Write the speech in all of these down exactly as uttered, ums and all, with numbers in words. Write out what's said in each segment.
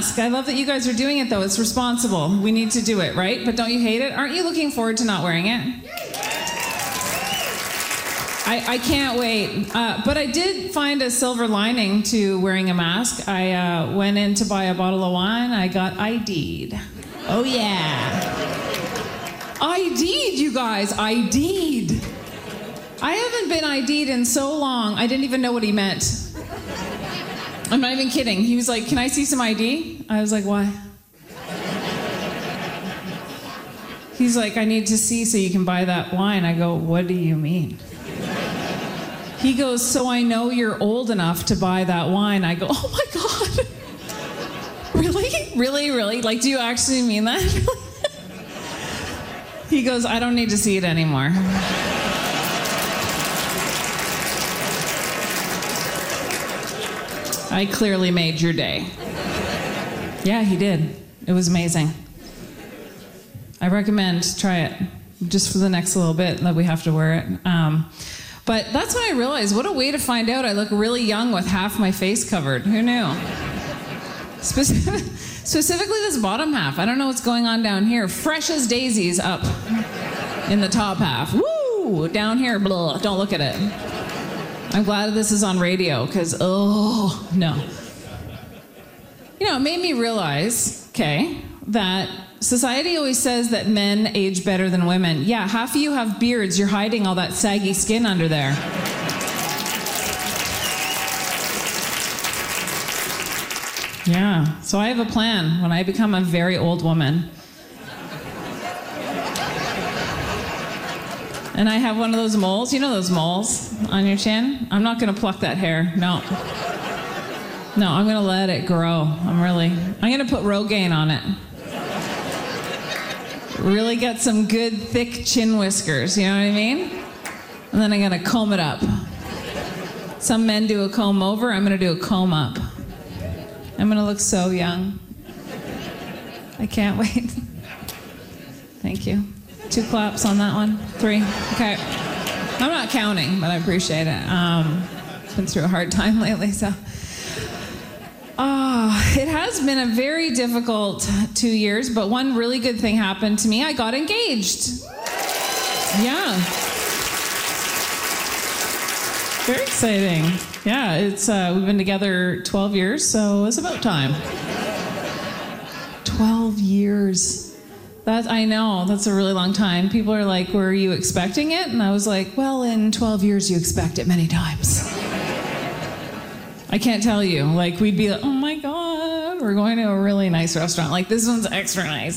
mask. I love that you guys are doing it, though. It's responsible. We need to do it, right? But don't you hate it? Aren't you looking forward to not wearing it? I, I can't wait. Uh, but I did find a silver lining to wearing a mask. I uh, went in to buy a bottle of wine. I got I D'd. Oh, yeah. I D'd, you guys. I D'd. I haven't been I D'd in so long, I didn't even know what he meant. I'm not even kidding. He was like, can I see some I D? I was like, why? He's like, I need to see so you can buy that wine. I go, what do you mean? He goes, so I know you're old enough to buy that wine. I go, oh my God. Really? Really, really? Like, do you actually mean that? He goes, I don't need to see it anymore. I clearly made your day. Yeah, he did. It was amazing. I recommend, try it, just for the next little bit that we have to wear it. Um, but that's when I realized, what a way to find out I look really young with half my face covered. Who knew? Specific, specifically this bottom half. I don't know what's going on down here. Fresh as daisies up in the top half. Woo! Down here, blah. Don't look at it. I'm glad this is on radio, because, oh, no. You know, it made me realize, okay, that society always says that men age better than women. Yeah, half of you have beards. You're hiding all that saggy skin under there. Yeah, so I have a plan when I become a very old woman. And I have one of those moles. You know those moles on your chin? I'm not going to pluck that hair. No. No, I'm going to let it grow. I'm really... I'm going to put Rogaine on it. Really get some good, thick chin whiskers. You know what I mean? And then I'm going to comb it up. Some men do a comb over. I'm going to do a comb up. I'm going to look so young. I can't wait. Thank you. Two claps on that one. Three. Okay. I'm not counting, but I appreciate it. Um, been through a hard time lately, so. Oh, it has been a very difficult two years, but one really good thing happened to me. I got engaged. Yeah. Very exciting. Yeah, it's uh, we've been together twelve years, so it's about time. twelve years. That, I know, that's a really long time. People are like, were you expecting it? And I was like, well, in twelve years, you expect it many times. I can't tell you. Like, we'd be like, oh my God, we're going to a really nice restaurant. Like, this one's extra nice.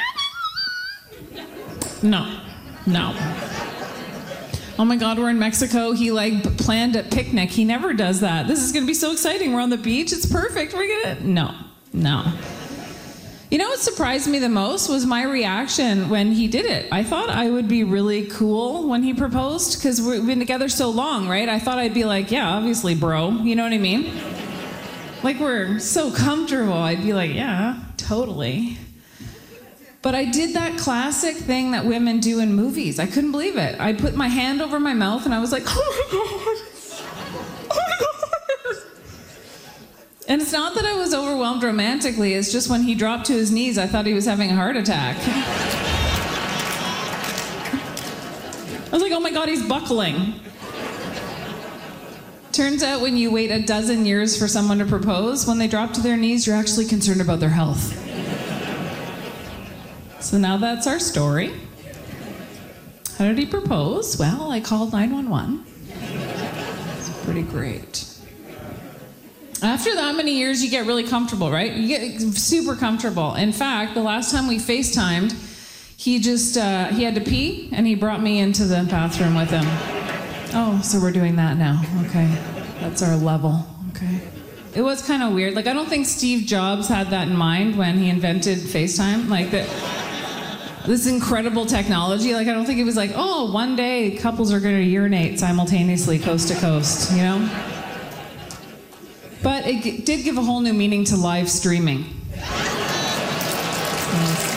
No, no. Oh my God, we're in Mexico. He like planned a picnic. He never does that. This is gonna be so exciting. We're on the beach. It's perfect. We're gonna, no, no. You know what surprised me the most was my reaction when he did it. I thought I would be really cool when he proposed, because we've been together so long, right? I thought I'd be like, yeah, obviously, bro. You know what I mean? Like, we're so comfortable. I'd be like, yeah, totally. But I did that classic thing that women do in movies. I couldn't believe it. I put my hand over my mouth and I was like, oh my God. And it's not that I was overwhelmed romantically, it's just when he dropped to his knees, I thought he was having a heart attack. I was like, oh my God, he's buckling. Turns out when you wait a dozen years for someone to propose, when they drop to their knees, you're actually concerned about their health. So now that's our story. How did he propose? Well, I called nine one one. It's pretty great. After that many years, you get really comfortable, right? You get super comfortable. In fact, the last time we FaceTimed, he just, uh, he had to pee, and he brought me into the bathroom with him. Oh, so we're doing that now. Okay. That's our level. Okay. It was kind of weird. Like, I don't think Steve Jobs had that in mind when he invented FaceTime. Like, that, this incredible technology. Like, I don't think it was like, oh, one day couples are going to urinate simultaneously coast to coast, you know? But it g- did give a whole new meaning to live streaming. Yes.